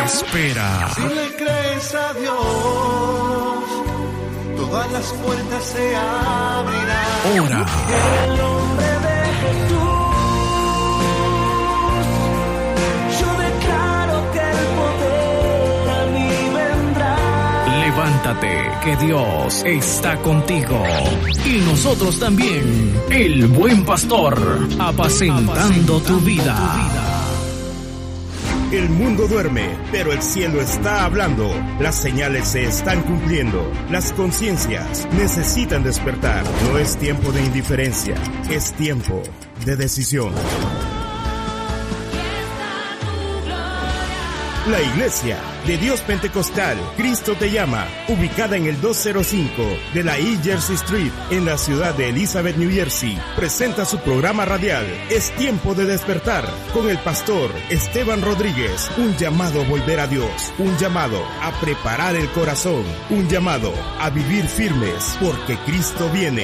espera. Si le crees a Dios, todas las puertas se abrirán. Ora. En el nombre de Jesús, yo declaro que el poder a mí vendrá. Levántate, que Dios está contigo. Y nosotros también, el buen pastor, apacentando tu vida. El mundo duerme, pero el cielo está hablando. Las señales se están cumpliendo. Las conciencias necesitan despertar. No es tiempo de indiferencia, es tiempo de decisión. La Iglesia de Dios Pentecostal, Cristo te llama, ubicada en el 205 de la East Jersey Street, en la ciudad de Elizabeth, New Jersey, presenta su programa radial, Es Tiempo de Despertar, con el pastor Esteban Rodríguez. Un llamado a volver a Dios, un llamado a preparar el corazón, un llamado a vivir firmes, porque Cristo viene.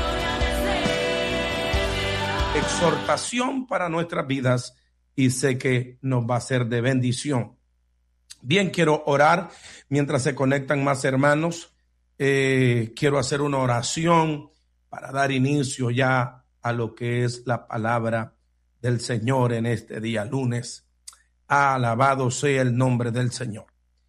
Exhortación para nuestras vidas, y sé que nos va a ser de bendición. Bien, quiero orar mientras se conectan más hermanos. Quiero hacer una oración para dar inicio ya a lo que es la palabra del Señor en este día lunes. Alabado sea el nombre del Señor.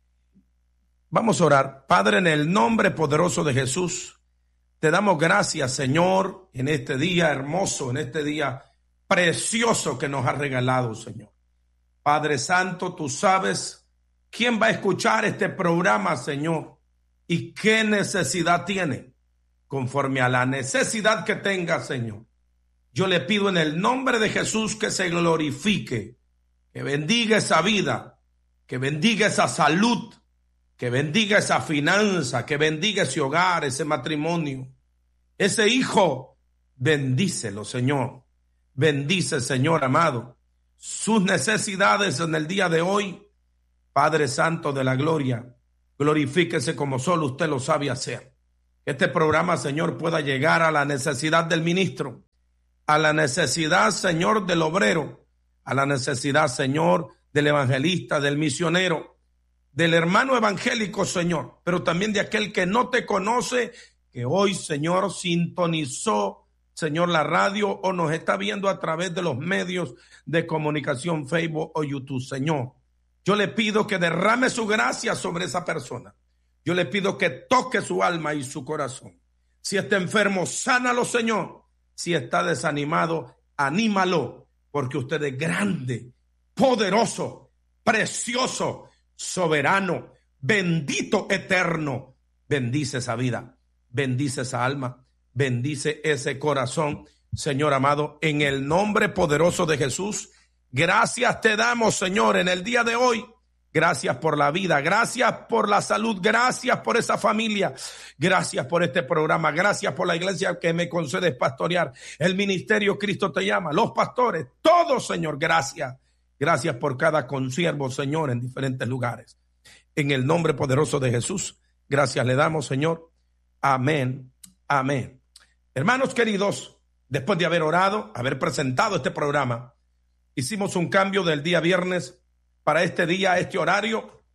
Vamos a orar. Padre, en el nombre poderoso de Jesús, te damos gracias, Señor, en este día hermoso, en este día precioso que nos has regalado, Señor. Padre Santo, tú sabes quién va a escuchar este programa, Señor, y qué necesidad tiene. Conforme a la necesidad que tenga, Señor, yo le pido en el nombre de Jesús que se glorifique, que bendiga esa vida, que bendiga esa salud, que bendiga esa finanza, que bendiga ese hogar, ese matrimonio, ese hijo. Bendícelo, Señor. Bendice, Señor amado, sus necesidades en el día de hoy. Padre Santo de la gloria, glorifíquese como solo usted lo sabe hacer. Que este programa, Señor, pueda llegar a la necesidad del ministro, a la necesidad, Señor, del obrero, a la necesidad, Señor, del evangelista, del misionero, del hermano evangélico, Señor, pero también de aquel que no te conoce, que hoy, Señor, sintonizó, Señor, la radio o nos está viendo a través de los medios de comunicación, Facebook o YouTube, Señor. Yo le pido que derrame su gracia sobre esa persona. Yo le pido que toque su alma y su corazón. Si está enfermo, sánalo, Señor. Si está desanimado, anímalo, porque usted es grande, poderoso, precioso, soberano, bendito, eterno. Bendice esa vida, bendice esa alma, bendice ese corazón, Señor amado, en el nombre poderoso de Jesús. Gracias te damos, Señor, en el día de hoy. Gracias por la vida, gracias por la salud, gracias por esa familia, gracias por este programa, gracias por la iglesia que me concedes pastorear, el ministerio Cristo te llama, los pastores, todos, Señor, gracias. Gracias por cada consiervo, Señor, en diferentes lugares. En el nombre poderoso de Jesús, gracias le damos, Señor. Amén, amén. Hermanos queridos, después de haber orado, haber presentado este programa, hicimos un cambio del día viernes para este día, este horario,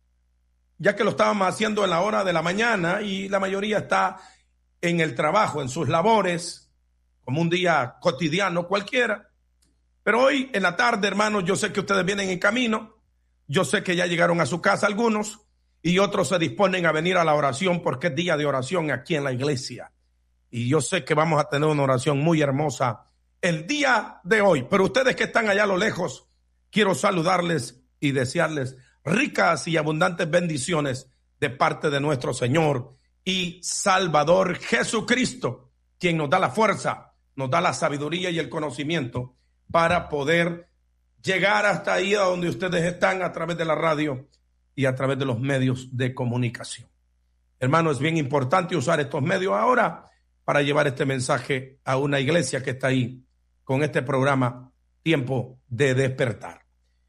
ya que lo estábamos haciendo en la hora de la mañana y la mayoría está en el trabajo, en sus labores, como un día cotidiano cualquiera. Pero hoy en la tarde, hermanos, yo sé que ustedes vienen en camino, yo sé que ya llegaron a su casa algunos y otros se disponen a venir a la oración porque es día de oración aquí en la iglesia. Y yo sé que vamos a tener una oración muy hermosa el día de hoy, pero ustedes que están allá a lo lejos, quiero saludarles y desearles ricas y abundantes bendiciones de parte de nuestro Señor y Salvador Jesucristo, quien nos da la fuerza, nos da la sabiduría y el conocimiento para poder llegar hasta ahí a donde ustedes están a través de la radio y a través de los medios de comunicación. Hermano, es bien importante usar estos medios ahora para llevar este mensaje a una iglesia que está ahí con este programa Tiempo de Despertar.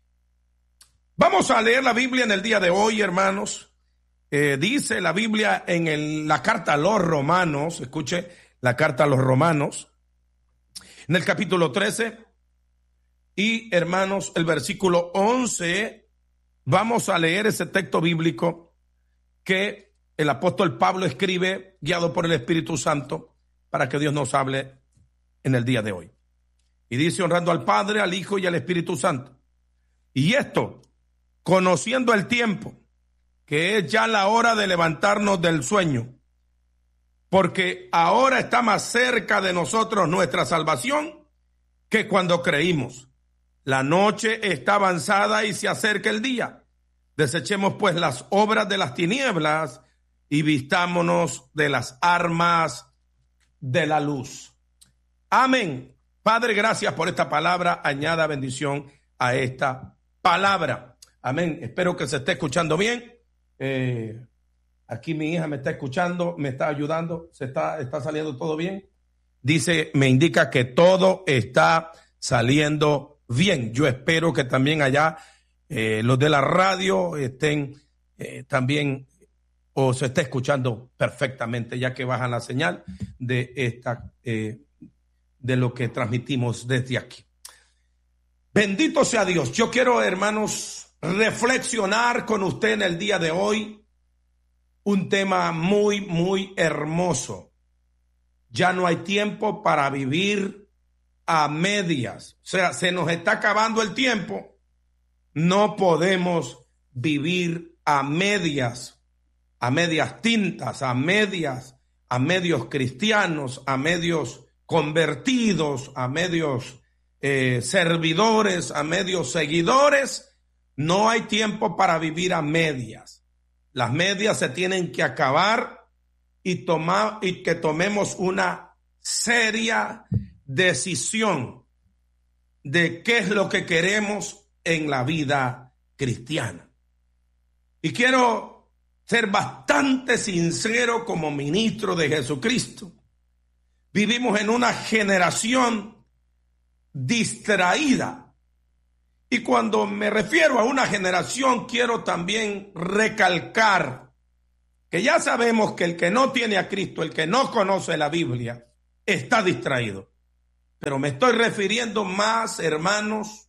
Vamos a leer la Biblia en el día de hoy, hermanos. Dice la Biblia en la carta a los Romanos, escuche, la carta a los Romanos, en el capítulo 13, y hermanos, el versículo 11 vamos a leer ese texto bíblico que el apóstol Pablo escribe, guiado por el Espíritu Santo, para que Dios nos hable en el día de hoy. Y dice, honrando al Padre, al Hijo y al Espíritu Santo. Y esto, conociendo el tiempo, que es ya la hora de levantarnos del sueño, porque ahora está más cerca de nosotros nuestra salvación que cuando creímos. La noche está avanzada y se acerca el día. Desechemos pues las obras de las tinieblas y vistámonos de las armas de la luz. Amén. Padre, gracias por esta palabra. Añada bendición a esta palabra. Amén. Espero que se esté escuchando bien. Aquí mi hija me está escuchando, me está ayudando. Está saliendo todo bien. Dice, me indica que todo está saliendo bien. Yo espero que también allá los de la radio estén también o se esté escuchando perfectamente, ya que bajan la señal de lo que transmitimos desde aquí. Bendito sea Dios. Yo quiero, hermanos, reflexionar con usted en el día de hoy un tema muy, muy hermoso. Ya no hay tiempo para vivir a medias. O sea, se nos está acabando el tiempo. No podemos vivir a medias tintas, a medios cristianos, a medios convertidos, a medios servidores, a medios seguidores. No hay tiempo para vivir a medias. Las medias se tienen que acabar y que tomemos una seria decisión de qué es lo que queremos en la vida cristiana. Y quiero ser bastante sincero como ministro de Jesucristo. Vivimos en una generación distraída. Y cuando me refiero a una generación, quiero también recalcar que ya sabemos que el que no tiene a Cristo, el que no conoce la Biblia, está distraído. Pero me estoy refiriendo más, hermanos,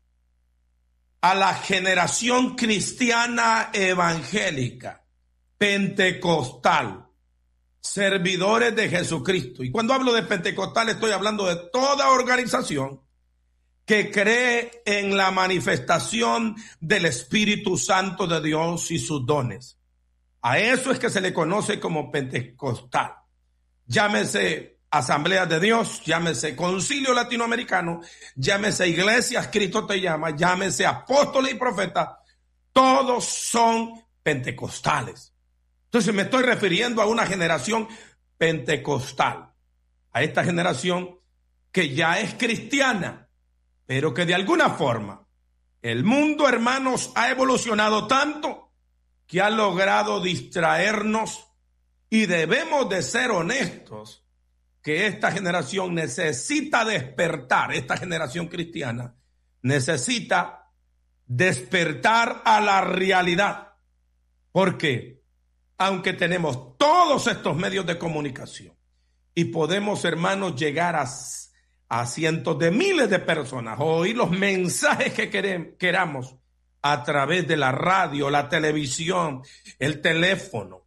a la generación cristiana evangélica, pentecostal, servidores de Jesucristo. Y cuando hablo de pentecostal estoy hablando de toda organización que cree en la manifestación del Espíritu Santo de Dios y sus dones. A eso es que se le conoce como pentecostal. Llámese Asamblea de Dios, llámese Concilio Latinoamericano, llámese Iglesias Cristo te llama, llámese apóstoles y profetas, todos son pentecostales. Entonces me estoy refiriendo a una generación pentecostal, a esta generación que ya es cristiana, pero que de alguna forma el mundo, hermanos, ha evolucionado tanto que ha logrado distraernos y debemos de ser honestos que esta generación necesita despertar, esta generación cristiana necesita despertar a la realidad. Porque aunque tenemos todos estos medios de comunicación y podemos, hermanos, llegar a cientos de miles de personas o oír los mensajes que queramos a través de la radio, la televisión, el teléfono,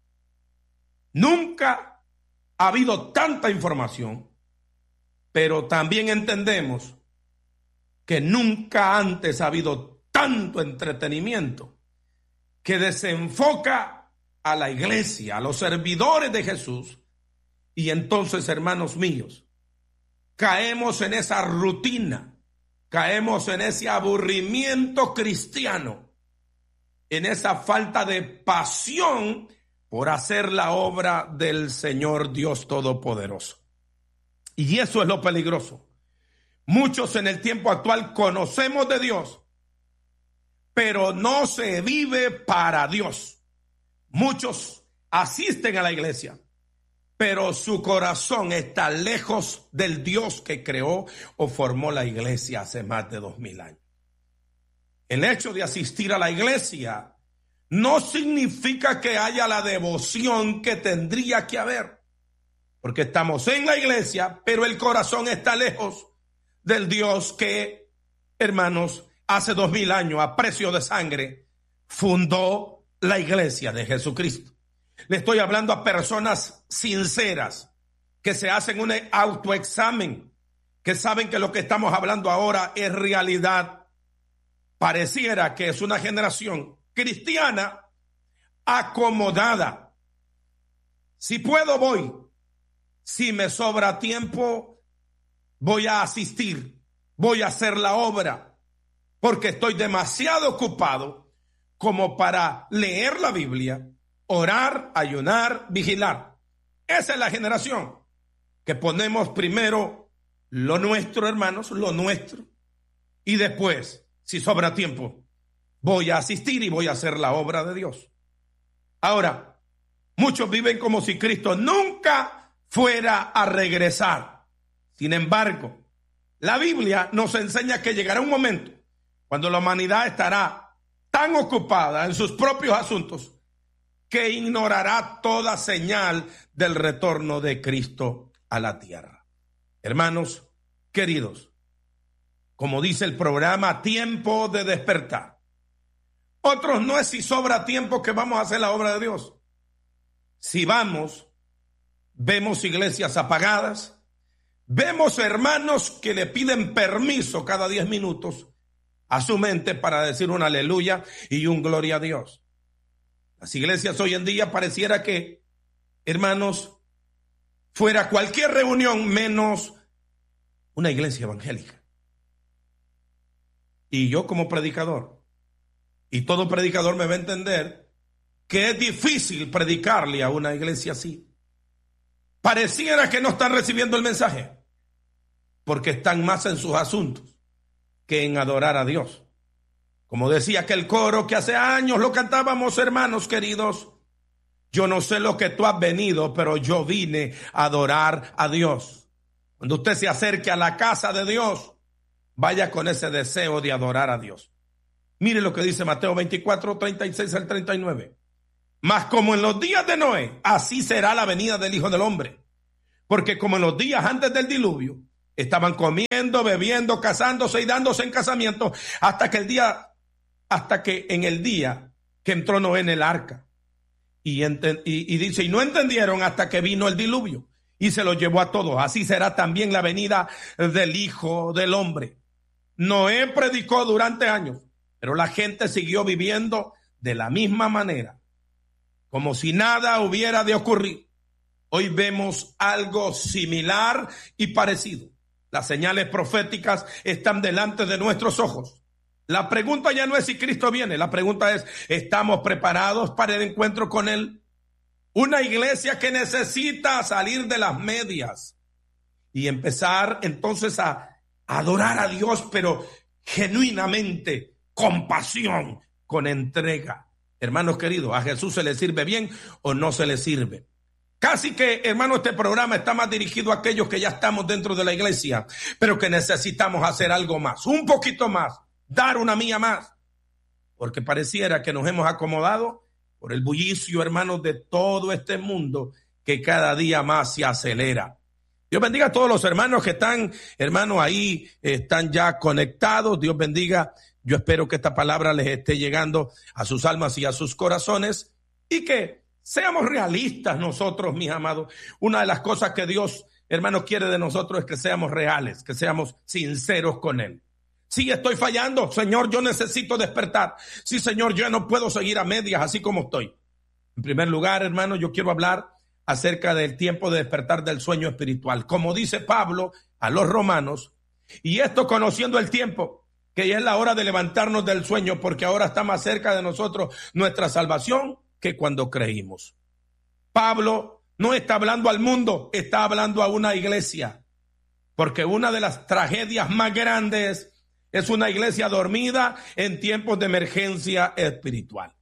nunca ha habido tanta información, pero también entendemos que nunca antes ha habido tanto entretenimiento que desenfoca a la iglesia, a los servidores de Jesús. Y entonces, hermanos míos, caemos en esa rutina, caemos en ese aburrimiento cristiano, en esa falta de pasión por hacer la obra del Señor Dios Todopoderoso. Y eso es lo peligroso. Muchos en el tiempo actual conocemos de Dios, pero no se vive para Dios. Muchos asisten a la iglesia, pero su corazón está lejos del Dios que creó o formó la iglesia hace más de 2000 años. El hecho de asistir a la iglesia no significa que haya la devoción que tendría que haber, porque estamos en la iglesia, pero el corazón está lejos del Dios que, hermanos, hace 2000 años a precio de sangre fundó la iglesia de Jesucristo. Le estoy hablando a personas sinceras que se hacen un autoexamen, que saben que lo que estamos hablando ahora es realidad. Pareciera que es una generación cristiana acomodada. Si puedo, voy. Si me sobra tiempo, voy a asistir. Voy a hacer la obra. Porque estoy demasiado ocupado como para leer la Biblia, orar, ayunar, vigilar. Esa es la generación que ponemos primero lo nuestro, hermanos, lo nuestro. Y después, si sobra tiempo, voy a asistir y voy a hacer la obra de Dios. Ahora, muchos viven como si Cristo nunca fuera a regresar. Sin embargo, la Biblia nos enseña que llegará un momento cuando la humanidad estará tan ocupada en sus propios asuntos que ignorará toda señal del retorno de Cristo a la tierra. Hermanos queridos, como dice el programa, tiempo de despertar. Otros no es si sobra tiempo que vamos a hacer la obra de Dios. Si vamos, vemos iglesias apagadas, vemos hermanos que le piden permiso cada 10 minutos a su mente para decir un aleluya y un gloria a Dios. Las iglesias hoy en día pareciera que, hermanos, fuera cualquier reunión menos una iglesia evangélica. Y yo como predicador, y todo predicador me va a entender que es difícil predicarle a una iglesia así. Pareciera que no están recibiendo el mensaje, porque están más en sus asuntos que en adorar a Dios. Como decía aquel coro que hace años lo cantábamos, hermanos queridos, yo no sé lo que tú has venido, pero yo vine a adorar a Dios. Cuando usted se acerque a la casa de Dios, vaya con ese deseo de adorar a Dios. Mire lo que dice Mateo 24, 36 al 39. Mas como en los días de Noé, así será la venida del Hijo del Hombre. Porque como en los días antes del diluvio, estaban comiendo, bebiendo, casándose y dándose en casamiento hasta que en el día que entró Noé en el arca. Y dice, y no entendieron hasta que vino el diluvio y se lo llevó a todos. Así será también la venida del Hijo del Hombre. Noé predicó durante años, pero la gente siguió viviendo de la misma manera, como si nada hubiera de ocurrir. Hoy vemos algo similar y parecido. Las señales proféticas están delante de nuestros ojos. La pregunta ya no es si Cristo viene, la pregunta es, ¿estamos preparados para el encuentro con Él? Una iglesia que necesita salir de las medias y empezar entonces a adorar a Dios, pero genuinamente, con pasión, con entrega. Hermanos queridos, ¿a Jesús se le sirve bien o no se le sirve? Casi que, hermano, este programa está más dirigido a aquellos que ya estamos dentro de la iglesia, pero que necesitamos hacer algo más, un poquito más, dar una milla más, porque pareciera que nos hemos acomodado por el bullicio, hermanos, de todo este mundo que cada día más se acelera. Dios bendiga a todos los hermanos que están, hermanos, ahí están ya conectados. Dios bendiga. Yo espero que esta palabra les esté llegando a sus almas y a sus corazones y que seamos realistas nosotros, mis amados. Una de las cosas que Dios, hermanos, quiere de nosotros es que seamos reales, que seamos sinceros con Él. Sí, estoy fallando. Señor, yo necesito despertar. Sí, Señor, yo no puedo seguir a medias así como estoy. En primer lugar, hermano, yo quiero hablar acerca del tiempo de despertar del sueño espiritual. Como dice Pablo a los romanos, y esto conociendo el tiempo, que ya es la hora de levantarnos del sueño, porque ahora está más cerca de nosotros nuestra salvación que cuando creímos. Pablo no está hablando al mundo, está hablando a una iglesia, porque una de las tragedias más grandes es una iglesia dormida en tiempos de emergencia espiritual.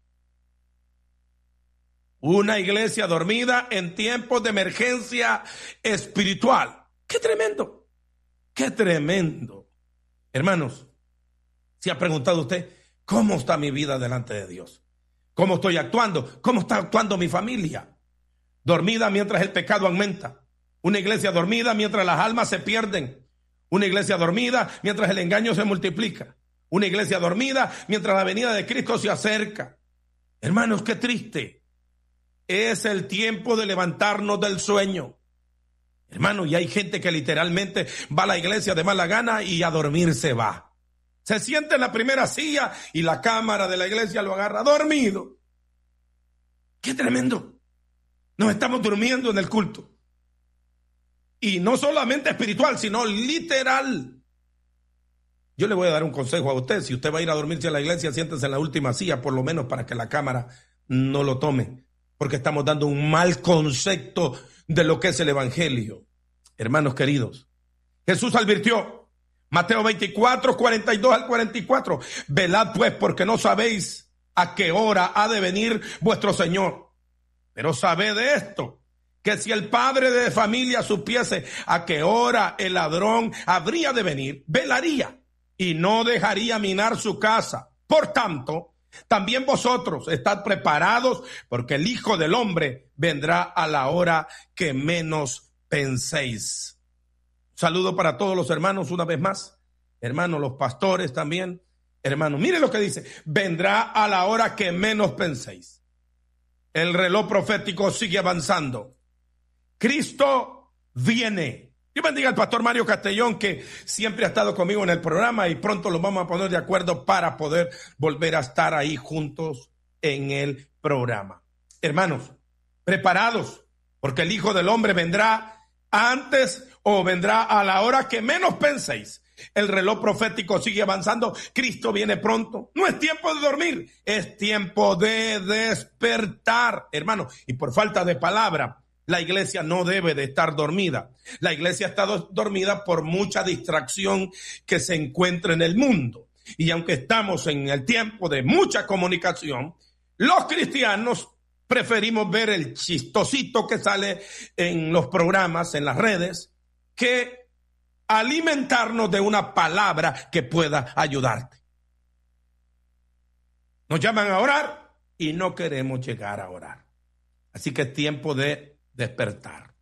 Una iglesia dormida en tiempos de emergencia espiritual. ¡Qué tremendo! ¡Qué tremendo! Hermanos, ¿se ha preguntado usted cómo está mi vida delante de Dios? ¿Cómo estoy actuando? ¿Cómo está actuando mi familia? Dormida mientras el pecado aumenta. Una iglesia dormida mientras las almas se pierden. Una iglesia dormida mientras el engaño se multiplica. Una iglesia dormida mientras la venida de Cristo se acerca. Hermanos, qué triste. Es el tiempo de levantarnos del sueño. Hermano, y hay gente que literalmente va a la iglesia de mala gana y a dormir se va. Se sienta en la primera silla y la cámara de la iglesia lo agarra dormido. ¡Qué tremendo! Nos estamos durmiendo en el culto. Y no solamente espiritual, sino literal. Yo le voy a dar un consejo a usted. Si usted va a ir a dormirse a la iglesia, siéntese en la última silla, por lo menos para que la cámara no lo tome. Porque estamos dando un mal concepto de lo que es el evangelio. Hermanos queridos, Jesús advirtió, Mateo 24, 42 al 44, velad pues porque no sabéis a qué hora ha de venir vuestro Señor. Pero sabed de esto, que si el padre de familia supiese a qué hora el ladrón habría de venir, velaría y no dejaría minar su casa. Por tanto, también vosotros estad preparados, porque el Hijo del Hombre vendrá a la hora que menos penséis. Saludo para todos los hermanos una vez más. Hermanos, los pastores también. Hermanos, mire lo que dice. Vendrá a la hora que menos penséis. El reloj profético sigue avanzando. Cristo viene. Yo bendiga al pastor Mario Castellón, que siempre ha estado conmigo en el programa, y pronto los vamos a poner de acuerdo para poder volver a estar ahí juntos en el programa. Hermanos, preparados, porque el Hijo del Hombre vendrá antes o vendrá a la hora que menos penséis. El reloj profético sigue avanzando. Cristo viene pronto. No es tiempo de dormir, es tiempo de despertar, hermano. Y por falta de palabra, la iglesia no debe de estar dormida. La iglesia está dormida por mucha distracción que se encuentra en el mundo. Y aunque estamos en el tiempo de mucha comunicación, los cristianos preferimos ver el chistosito que sale en los programas, en las redes, que alimentarnos de una palabra que pueda ayudarte. Nos llaman a orar y no queremos llegar a orar. Así que es tiempo de despertar.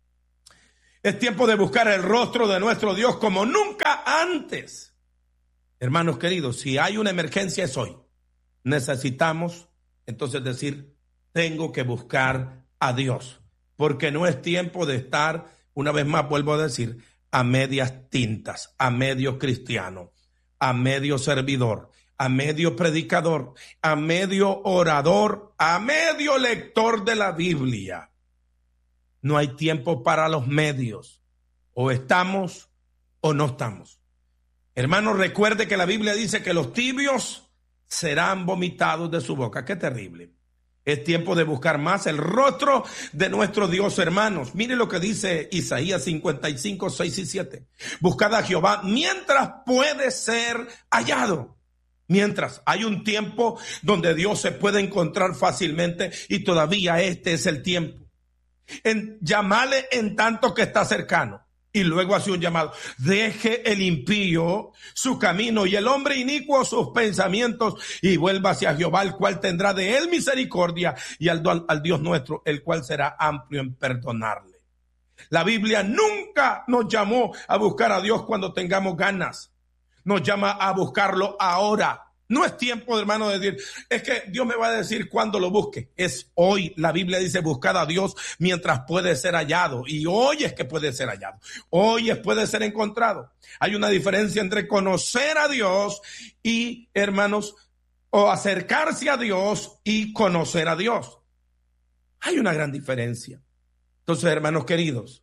Es tiempo de buscar el rostro de nuestro Dios como nunca antes. Hermanos queridos, si hay una emergencia es hoy. Necesitamos entonces decir, tengo que buscar a Dios, porque no es tiempo de estar, una vez más vuelvo a decir, a medias tintas, a medio cristiano, a medio servidor, a medio predicador, a medio orador, a medio lector de la Biblia. No hay tiempo para los medios. O estamos o no estamos. Hermanos, recuerde que la Biblia dice que los tibios serán vomitados de su boca. Qué terrible. Es tiempo de buscar más el rostro de nuestro Dios, hermanos. Mire lo que dice Isaías 55, 6 y 7. Buscad a Jehová mientras puede ser hallado. Mientras hay un tiempo donde Dios se puede encontrar fácilmente, y todavía este es el tiempo. Llamarle en tanto que está cercano. Y luego hace un llamado. Deje el impío su camino y el hombre inicuo sus pensamientos, y vuelva hacia Jehová, el cual tendrá de él misericordia, y al Dios nuestro, el cual será amplio en perdonarle. La Biblia nunca nos llamó a buscar a Dios cuando tengamos ganas. Nos llama a buscarlo ahora. No es tiempo, hermano, de decir, es que Dios me va a decir cuándo lo busque. Es hoy. La Biblia dice, buscad a Dios mientras puede ser hallado. Y hoy es que puede ser hallado. Hoy puede ser encontrado. Hay una diferencia entre conocer a Dios y, hermanos, o acercarse a Dios y conocer a Dios. Hay una gran diferencia. Entonces, hermanos queridos,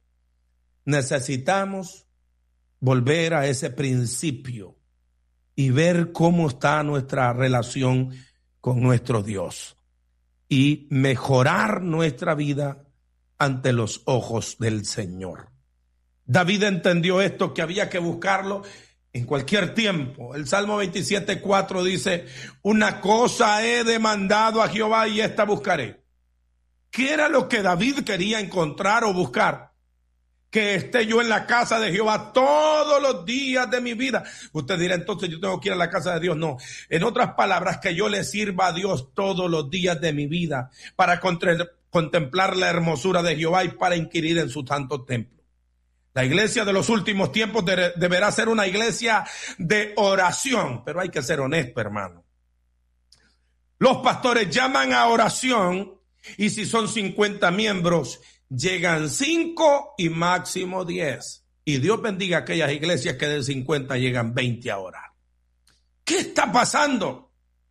necesitamos volver a ese principio y ver cómo está nuestra relación con nuestro Dios y mejorar nuestra vida ante los ojos del Señor. David entendió esto, que había que buscarlo en cualquier tiempo. El Salmo 27:4 dice, una cosa he demandado a Jehová y esta buscaré. ¿Qué era lo que David quería encontrar o buscar? Que esté yo en la casa de Jehová todos los días de mi vida. Usted dirá, entonces yo tengo que ir a la casa de Dios. No, en otras palabras, que yo le sirva a Dios todos los días de mi vida para contemplar la hermosura de Jehová y para inquirir en su santo templo. La iglesia de los últimos tiempos deberá ser una iglesia de oración, pero hay que ser honesto, hermano. Los pastores llaman a oración y si son 50 miembros, llegan 5 y máximo 10. Y Dios bendiga aquellas iglesias que de 50 llegan 20 a orar. ¿Qué está pasando?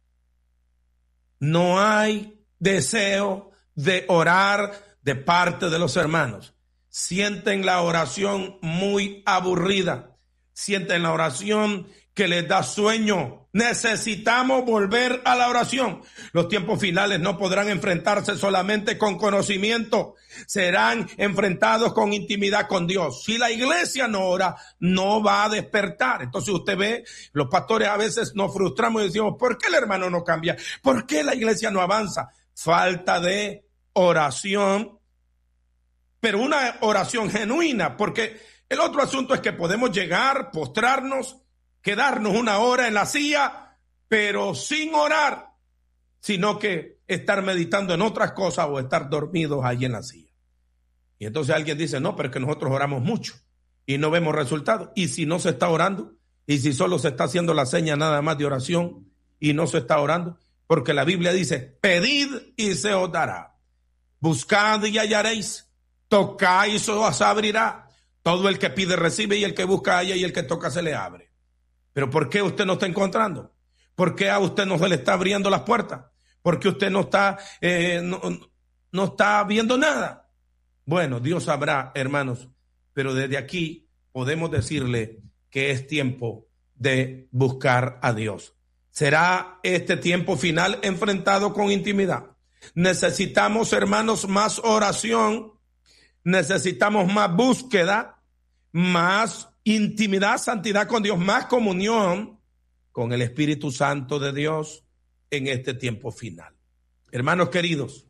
No hay deseo de orar de parte de los hermanos. Sienten la oración muy aburrida. Sienten la oración que les da sueño. Necesitamos volver a la oración. Los tiempos finales no podrán enfrentarse solamente con conocimiento. Serán enfrentados con intimidad con Dios. Si la iglesia no ora, no va a despertar. Entonces usted ve, los pastores a veces nos frustramos y decimos, ¿por qué el hermano no cambia? ¿Por qué la iglesia no avanza? Falta de oración, pero una oración genuina, porque el otro asunto es que podemos llegar, postrarnos, quedarnos una hora en la silla, pero sin orar, sino que estar meditando en otras cosas o estar dormidos ahí en la silla. Y entonces alguien dice, no, pero es que nosotros oramos mucho y no vemos resultados. ¿Y si no se está orando? ¿Y si solo se está haciendo la seña nada más de oración y no se está orando? Porque la Biblia dice, pedid y se os dará. Buscad y hallaréis. Tocad y se os abrirá. Todo el que pide recibe y el que busca halla y el que toca se le abre. Pero ¿por qué usted no está encontrando? ¿Por qué a usted no se le está abriendo las puertas? ¿Por qué usted no está viendo nada? Bueno, Dios sabrá, hermanos, pero desde aquí podemos decirle que es tiempo de buscar a Dios. ¿Será este tiempo final enfrentado con intimidad? Necesitamos, hermanos, más oración, necesitamos más búsqueda, más intimidad, santidad con Dios, más comunión con el Espíritu Santo de Dios en este tiempo final. Hermanos queridos,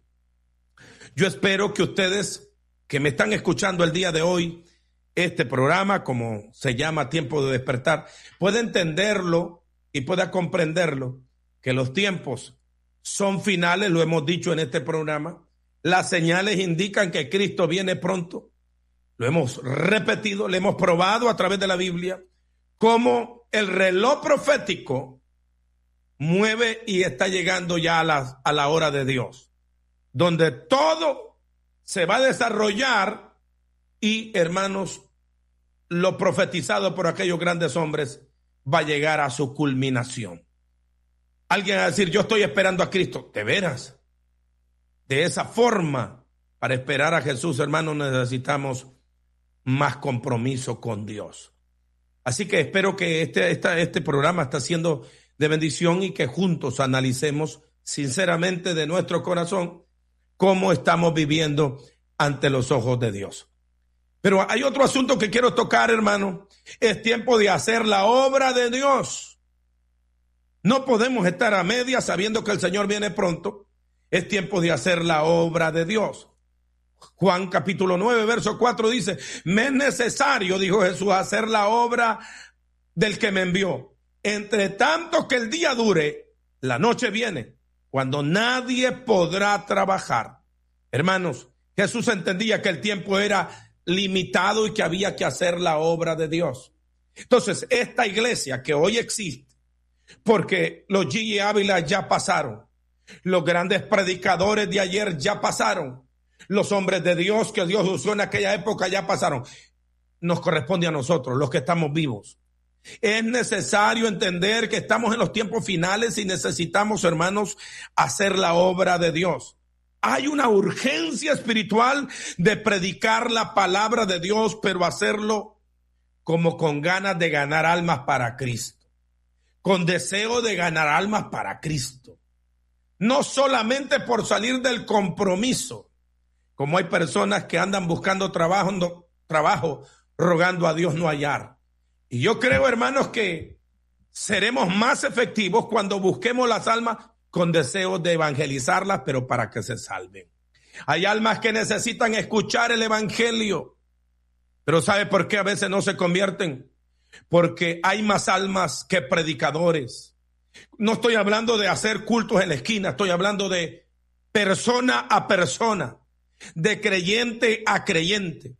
yo espero que ustedes que me están escuchando el día de hoy, este programa, como se llama Tiempo de Despertar, pueda entenderlo y pueda comprenderlo, que los tiempos son finales, lo hemos dicho en este programa. Las señales indican que Cristo viene pronto. Lo hemos repetido, lo hemos probado a través de la Biblia, cómo el reloj profético mueve y está llegando ya a la hora de Dios, donde todo se va a desarrollar y, hermanos, lo profetizado por aquellos grandes hombres va a llegar a su culminación. Alguien va a decir, yo estoy esperando a Cristo. ¿De veras? De esa forma, para esperar a Jesús, hermanos, necesitamos más compromiso con Dios. Así que espero que este programa está siendo de bendición y que juntos analicemos sinceramente de nuestro corazón cómo estamos viviendo ante los ojos de Dios. Pero hay otro asunto que quiero tocar, hermano. Es tiempo de hacer la obra de Dios. No podemos estar a medias sabiendo que el Señor viene pronto. Es tiempo de hacer la obra de Dios. Juan capítulo 9, verso 4 dice, me es necesario, dijo Jesús, hacer la obra del que me envió. Entre tanto que el día dure, la noche viene, cuando nadie podrá trabajar. Hermanos, Jesús entendía que el tiempo era limitado y que había que hacer la obra de Dios. Entonces, esta iglesia que hoy existe, porque los G. Ávila ya pasaron, los grandes predicadores de ayer ya pasaron, los hombres de Dios que Dios usó en aquella época ya pasaron. Nos corresponde a nosotros, los que estamos vivos. Es necesario entender que estamos en los tiempos finales y necesitamos, hermanos, hacer la obra de Dios. Hay una urgencia espiritual de predicar la palabra de Dios, pero hacerlo como con ganas de ganar almas para Cristo, con deseo de ganar almas para Cristo. No solamente por salir del compromiso, como hay personas que andan buscando trabajo, rogando a Dios no hallar. Y yo creo, hermanos, que seremos más efectivos cuando busquemos las almas con deseo de evangelizarlas, pero para que se salven. Hay almas que necesitan escuchar el evangelio, pero ¿sabe por qué a veces no se convierten? Porque hay más almas que predicadores. No estoy hablando de hacer cultos en la esquina, estoy hablando de persona a persona, de creyente a creyente,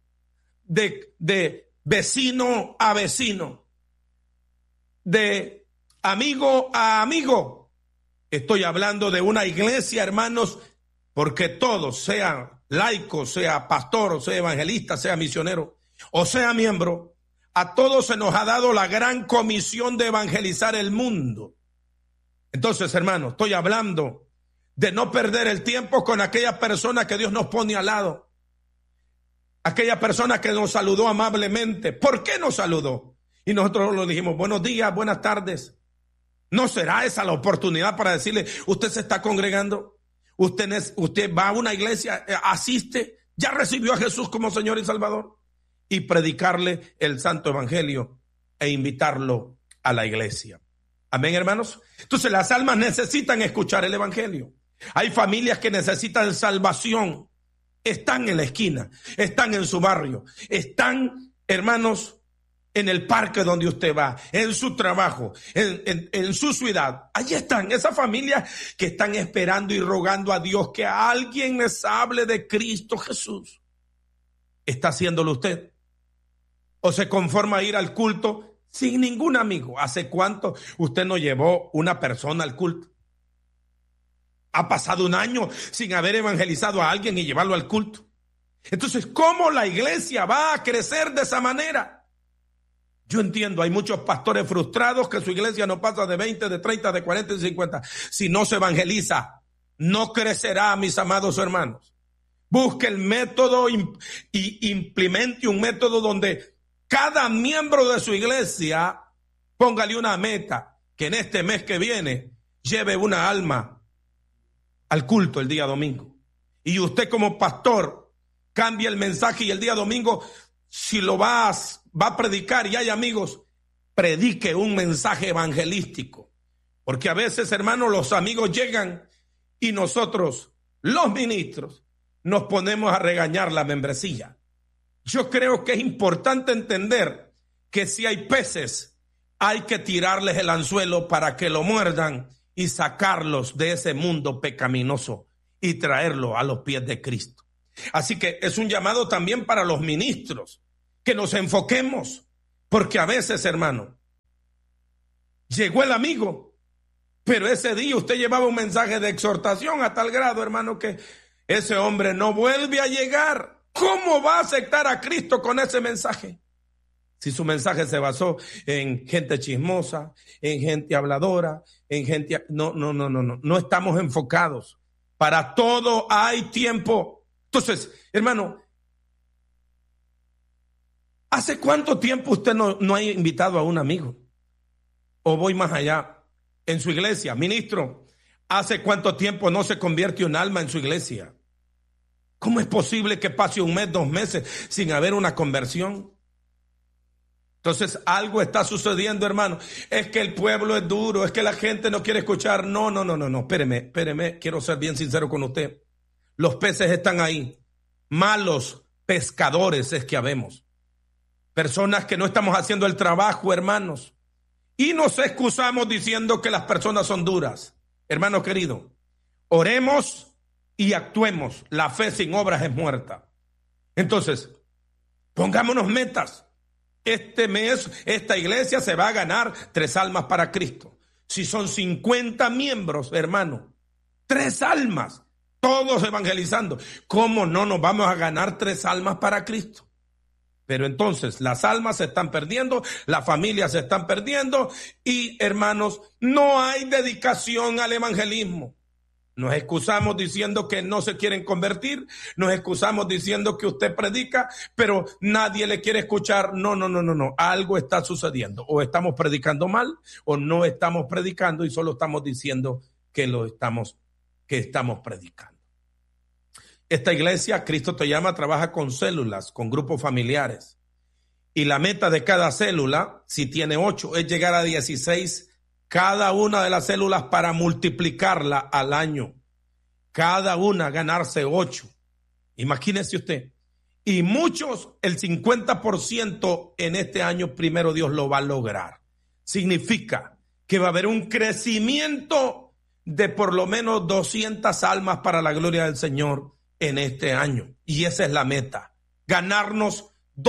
de vecino a vecino, de amigo a amigo, Estoy hablando de una iglesia, hermanos, porque todos, sea laico, sea pastor, o sea evangelista, sea misionero, o sea miembro, a todos se nos ha dado la gran comisión de evangelizar el mundo. Entonces, hermanos, estoy hablando de no perder el tiempo con aquella persona que Dios nos pone al lado. Aquella persona que nos saludó amablemente. ¿Por qué nos saludó? Y nosotros le dijimos, buenos días, buenas tardes. ¿No será esa la oportunidad para decirle, usted se está congregando? Usted va a una iglesia, asiste, ya recibió a Jesús como Señor y Salvador? Y predicarle el santo evangelio e invitarlo a la iglesia. Amén, hermanos. Entonces las almas necesitan escuchar el evangelio. Hay familias que necesitan salvación. Están en la esquina, están en su barrio, están, hermanos, en el parque donde usted va, en su trabajo, en su ciudad. Allí están esas familias que están esperando y rogando a Dios que a alguien les hable de Cristo Jesús. ¿Está haciéndolo usted? ¿O se conforma a ir al culto sin ningún amigo? ¿Hace cuánto usted no llevó una persona al culto? Ha pasado un año sin haber evangelizado a alguien y llevarlo al culto. Entonces, ¿cómo la iglesia va a crecer de esa manera? Yo entiendo, hay muchos pastores frustrados que su iglesia no pasa de 20, de 30, de 40, de 50. Si no se evangeliza, no crecerá, mis amados hermanos. Busque el método y implemente un método donde cada miembro de su iglesia póngale una meta, que en este mes que viene lleve una alma al culto el día domingo. Y usted como pastor cambia el mensaje y el día domingo, si lo va a predicar y hay amigos, predique un mensaje evangelístico. Porque a veces, hermanos, los amigos llegan y nosotros, los ministros, nos ponemos a regañar la membresía. Yo creo que es importante entender que si hay peces, hay que tirarles el anzuelo para que lo muerdan y sacarlos de ese mundo pecaminoso y traerlo a los pies de Cristo. Así que es un llamado también para los ministros, que nos enfoquemos, porque a veces, hermano, llegó el amigo, pero ese día usted llevaba un mensaje de exhortación a tal grado, hermano, que ese hombre no vuelve a llegar. ¿Cómo va a aceptar a Cristo con ese mensaje? Si su mensaje se basó en gente chismosa, en gente habladora, en gente... No estamos enfocados. Para todo hay tiempo. Entonces, hermano, ¿hace cuánto tiempo usted no ha invitado a un amigo? O voy más allá, en su iglesia, ministro, ¿hace cuánto tiempo no se convierte un alma en su iglesia? ¿Cómo es posible que pase un mes, 2 meses sin haber una conversión? Entonces algo está sucediendo, hermano. Es que el pueblo es duro, es que la gente no quiere escuchar. No. Espéreme, quiero ser bien sincero con usted. Los peces están ahí. Malos pescadores es que habemos. Personas que no estamos haciendo el trabajo, hermanos. Y nos excusamos diciendo que las personas son duras. Hermano querido, oremos y actuemos. La fe sin obras es muerta. Entonces, pongámonos metas. Este mes, esta iglesia se va a ganar 3 almas para Cristo. Si son 50 miembros, hermano, 3 almas, todos evangelizando. ¿Cómo no nos vamos a ganar 3 almas para Cristo? Pero entonces las almas se están perdiendo, las familias se están perdiendo y, hermanos, no hay dedicación al evangelismo. Nos excusamos diciendo que no se quieren convertir, nos excusamos diciendo que usted predica, pero nadie le quiere escuchar. No. Algo está sucediendo. O estamos predicando mal, o no estamos predicando y solo estamos diciendo que estamos predicando. Esta iglesia, Cristo Te Llama, trabaja con células, con grupos familiares. Y la meta de cada célula, si tiene 8, es llegar a 16 cada una de las células para multiplicarla al año. Cada una ganarse 8. Imagínese usted. Y muchos, el 50% en este año, primero Dios lo va a lograr. Significa que va a haber un crecimiento de por lo menos 200 almas para la gloria del Señor en este año. Y esa es la meta. Ganarnos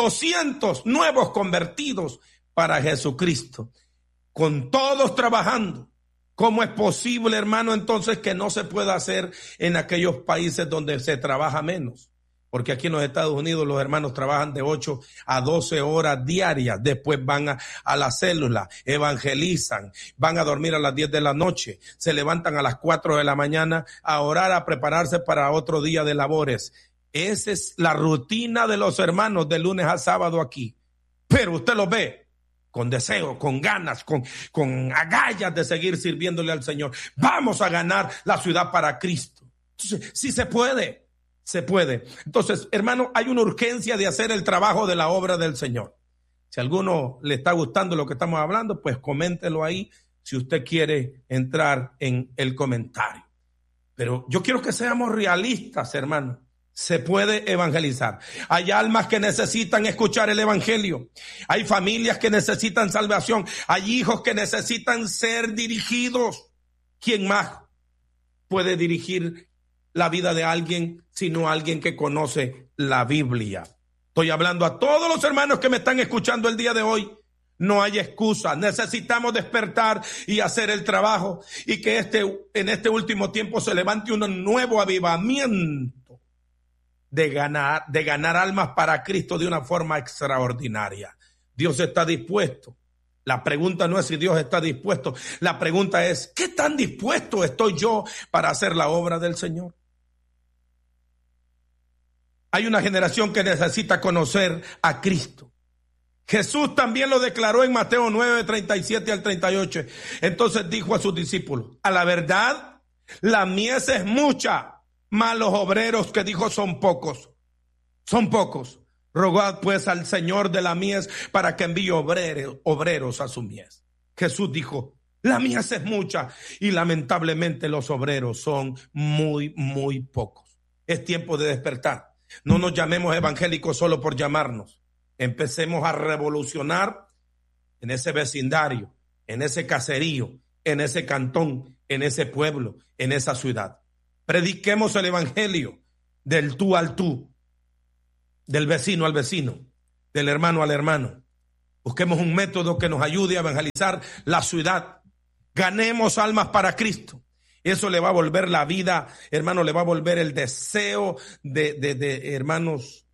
200 nuevos convertidos para Jesucristo. Con todos trabajando ¿Cómo es posible, hermano, entonces que no se pueda hacer en aquellos países donde se trabaja menos? Porque aquí en los Estados Unidos los hermanos trabajan de 8 a 12 horas diarias. Después van a la célula, evangelizan, van a dormir a las 10 de la noche, se levantan a las 4 de la mañana a orar, a prepararse para otro día de labores. Esa es la rutina de los hermanos de lunes a sábado aquí. Pero usted los ve con deseo, con ganas, con agallas de seguir sirviéndole al Señor. Vamos a ganar la ciudad para Cristo. Entonces, sí se puede. Se puede. Entonces, hermano, hay una urgencia de hacer el trabajo de la obra del Señor. Si a alguno le está gustando lo que estamos hablando, pues coméntelo ahí si usted quiere entrar en el comentario. Pero yo quiero que seamos realistas, hermano. Se puede evangelizar. Hay almas que necesitan escuchar el evangelio. Hay familias que necesitan salvación. Hay hijos que necesitan ser dirigidos. ¿Quién más puede dirigir la vida de alguien sino alguien que conoce la Biblia? Estoy hablando a todos los hermanos que me están escuchando el día de hoy. No hay excusa. Necesitamos despertar y hacer el trabajo, y que en este último tiempo se levante un nuevo avivamiento de ganar almas para Cristo de una forma extraordinaria. Dios está dispuesto. La pregunta no es si Dios está dispuesto. La pregunta es, ¿qué tan dispuesto estoy yo para hacer la obra del Señor? Hay una generación que necesita conocer a Cristo. Jesús también lo declaró en Mateo 9, 37 al 38. Entonces dijo a sus discípulos: a la verdad, la mies es mucha, mas los obreros que dijo son pocos. Son pocos. Rogad pues al Señor de la mies para que envíe obreros a su mies. Jesús dijo: la mies es mucha, y lamentablemente los obreros son muy, muy pocos. Es tiempo de despertar. No nos llamemos evangélicos solo por llamarnos. Empecemos a revolucionar en ese vecindario, en ese caserío, en ese cantón, en ese pueblo, en esa ciudad. Prediquemos el evangelio del tú al tú, del vecino al vecino, del hermano al hermano. Busquemos un método que nos ayude a evangelizar la ciudad. Ganemos almas para Cristo. Eso le va a volver la vida, hermano, le va a volver el deseo hermanos,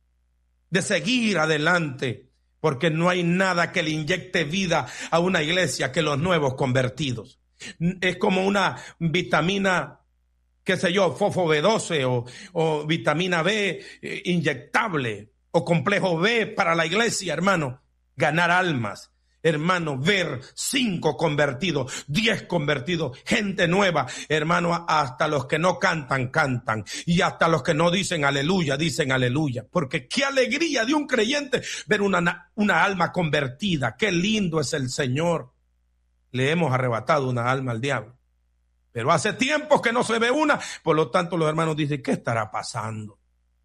de seguir adelante, porque no hay nada que le inyecte vida a una iglesia que los nuevos convertidos. Es como una vitamina, qué sé yo, fosfo B12 o vitamina B inyectable o complejo B para la iglesia, hermano. Ganar almas. Hermano, ver 5 convertidos, 10 convertidos, gente nueva, hermano, hasta los que no cantan, cantan, y hasta los que no dicen aleluya, porque qué alegría de un creyente ver una alma convertida. Qué lindo es el Señor. Le hemos arrebatado una alma al diablo, pero hace tiempo que no se ve una, por lo tanto los hermanos dicen: ¿qué estará pasando?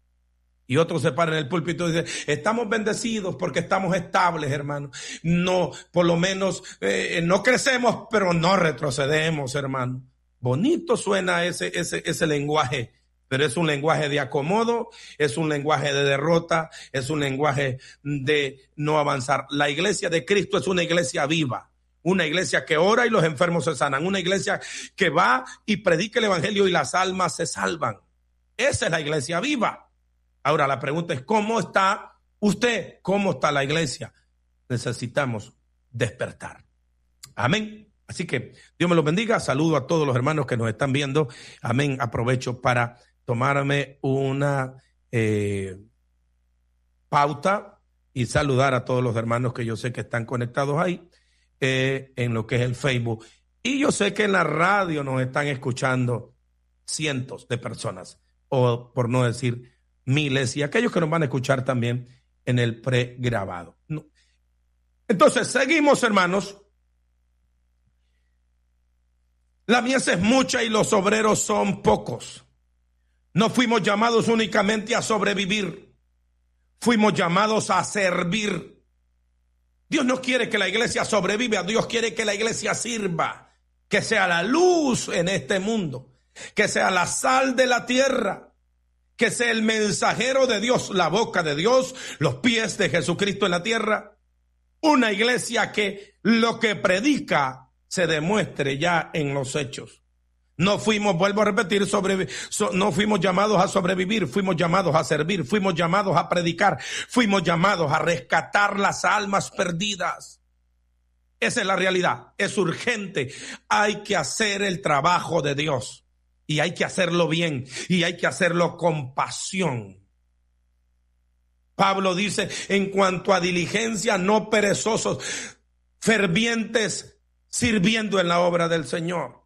Y otros se paran en el púlpito y dicen: estamos bendecidos porque estamos estables, hermano. No, por lo menos no crecemos, pero no retrocedemos, hermano. Bonito suena ese lenguaje, pero es un lenguaje de acomodo, es un lenguaje de derrota, es un lenguaje de no avanzar. La iglesia de Cristo es una iglesia viva, una iglesia que ora y los enfermos se sanan, una iglesia que va y predica el evangelio y las almas se salvan. Esa es la iglesia viva. Ahora la pregunta es: ¿cómo está usted? ¿Cómo está la iglesia? Necesitamos despertar. Amén. Así que Dios me los bendiga. Saludo a todos los hermanos que nos están viendo. Amén. Aprovecho para tomarme una pauta y saludar a todos los hermanos que yo sé que están conectados ahí en lo que es el Facebook. Y yo sé que en la radio nos están escuchando cientos de personas, o por no decir miles, y aquellos que nos van a escuchar también en el pregrabado. No. Entonces, seguimos, hermanos. La mies es mucha y los obreros son pocos. No fuimos llamados únicamente a sobrevivir. Fuimos llamados a servir. Dios no quiere que la iglesia sobreviva. Dios quiere que la iglesia sirva, que sea la luz en este mundo, que sea la sal de la tierra, que sea el mensajero de Dios, la boca de Dios, los pies de Jesucristo en la tierra. Una iglesia que lo que predica se demuestre ya en los hechos. No fuimos, vuelvo a repetir, no fuimos llamados a sobrevivir, fuimos llamados a servir, fuimos llamados a predicar, fuimos llamados a rescatar las almas perdidas. Esa es la realidad, es urgente, hay que hacer el trabajo de Dios y hay que hacerlo bien y hay que hacerlo con pasión. Pablo dice, en cuanto a diligencia, no perezosos, fervientes, sirviendo en la obra del Señor.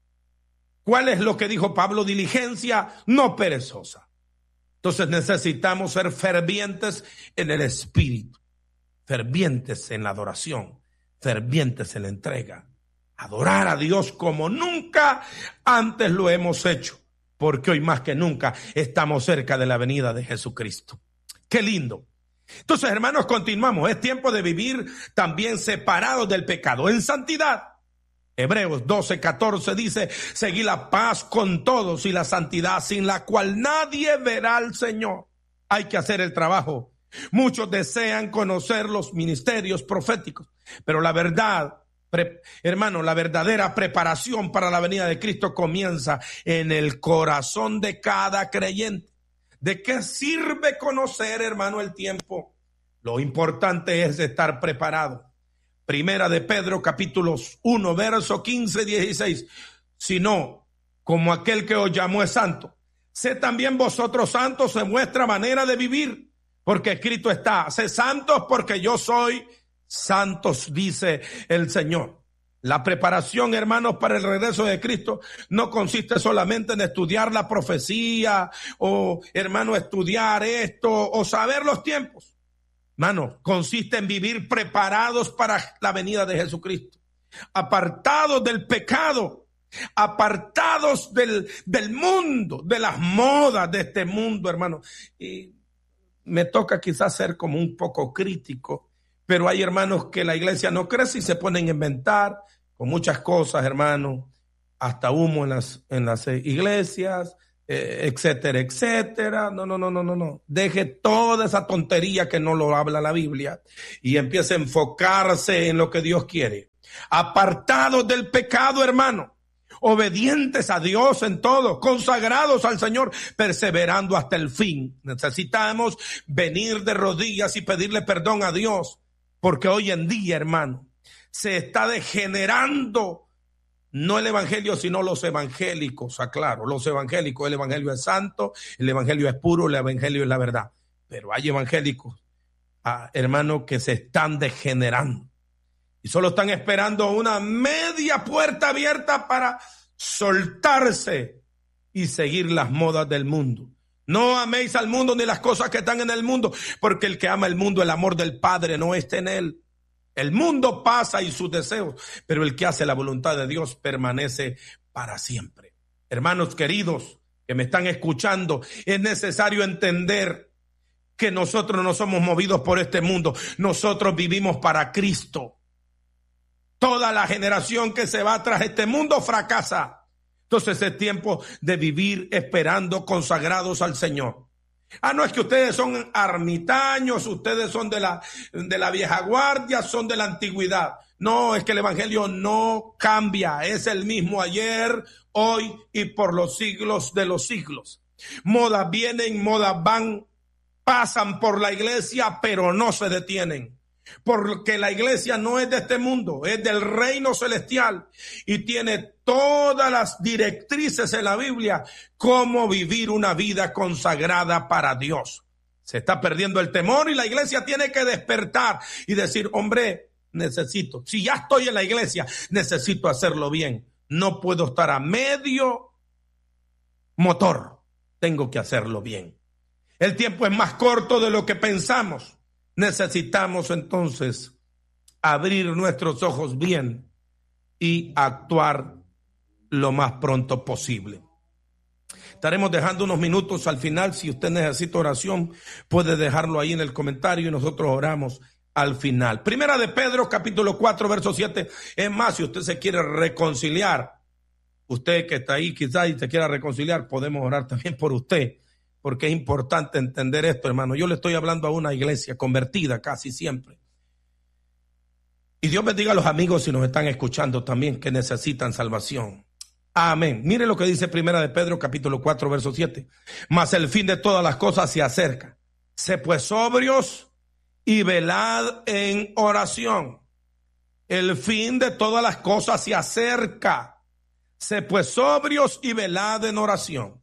¿Cuál es lo que dijo Pablo? Diligencia no perezosa. Entonces necesitamos ser fervientes en el espíritu, fervientes en la adoración, fervientes en la entrega. Adorar a Dios como nunca antes lo hemos hecho, porque hoy más que nunca estamos cerca de la venida de Jesucristo. ¡Qué lindo! Entonces, hermanos, continuamos. Es tiempo de vivir también separados del pecado, en santidad. Hebreos 12:14 dice, seguid la paz con todos y la santidad sin la cual nadie verá al Señor. Hay que hacer el trabajo. Muchos desean conocer los ministerios proféticos, pero la verdad, hermano, la verdadera preparación para la venida de Cristo comienza en el corazón de cada creyente. ¿De qué sirve conocer, hermano, el tiempo? Lo importante es estar preparado. Primera de Pedro, capítulos 1, verso 15-16. Sino, como aquel que os llamó es santo, sé también vosotros santos en vuestra manera de vivir, porque escrito está, sé santos porque yo soy santos, dice el Señor. La preparación, hermanos, para el regreso de Cristo no consiste solamente en estudiar la profecía o, hermano, estudiar esto o saber los tiempos. Hermano, consiste en vivir preparados para la venida de Jesucristo, apartados del pecado, apartados del mundo, de las modas de este mundo, hermano. Y me toca quizás ser como un poco crítico, pero hay hermanos que la iglesia no crece y se ponen a inventar con muchas cosas, hermano, hasta humo en las iglesias, etcétera, etcétera. No. Deje toda esa tontería que no lo habla la Biblia y empiece a enfocarse en lo que Dios quiere. Apartados del pecado, hermano, obedientes a Dios en todo, consagrados al Señor, perseverando hasta el fin. Necesitamos venir de rodillas y pedirle perdón a Dios, porque hoy en día, hermano, se está degenerando no el evangelio, sino los evangélicos, aclaro, los evangélicos. El evangelio es santo, el evangelio es puro, el evangelio es la verdad. Pero hay evangélicos, hermano, que se están degenerando y solo están esperando una media puerta abierta para soltarse y seguir las modas del mundo. No améis al mundo ni las cosas que están en el mundo, porque el que ama el mundo, el amor del Padre no está en él. El mundo pasa y sus deseos, pero el que hace la voluntad de Dios permanece para siempre. Hermanos queridos que me están escuchando, es necesario entender que nosotros no somos movidos por este mundo. Nosotros vivimos para Cristo. Toda la generación que se va tras este mundo fracasa. Entonces es tiempo de vivir esperando, consagrados al Señor. No es que ustedes son ermitaños, ustedes son de la vieja guardia, son de la antigüedad. No, es que el evangelio no cambia, es el mismo ayer, hoy y por los siglos de los siglos. Modas vienen, modas van, pasan por la iglesia, pero no se detienen. Porque la iglesia no es de este mundo, es del reino celestial y tiene todas las directrices en la Biblia cómo vivir una vida consagrada para Dios. Se está perdiendo el temor y la iglesia tiene que despertar y decir, hombre, si ya estoy en la iglesia, necesito hacerlo bien. No puedo estar a medio motor, tengo que hacerlo bien. El tiempo es más corto de lo que pensamos. Necesitamos entonces abrir nuestros ojos bien y actuar lo más pronto posible. Estaremos dejando unos minutos al final. Si usted necesita oración, puede dejarlo ahí en el comentario y nosotros oramos al final. Primera de Pedro, capítulo 4, verso 7. Es más, si usted se quiere reconciliar, usted que está ahí quizás y se quiera reconciliar, podemos orar también por usted. Porque es importante entender esto, hermano. Yo le estoy hablando a una iglesia convertida casi siempre. Y Dios bendiga a los amigos si nos están escuchando también que necesitan salvación. Amén. Mire lo que dice Primera de Pedro, capítulo 4, verso 7. Mas el fin de todas las cosas se acerca. Sé pues sobrios y velad en oración. El fin de todas las cosas se acerca. Sé pues sobrios y velad en oración.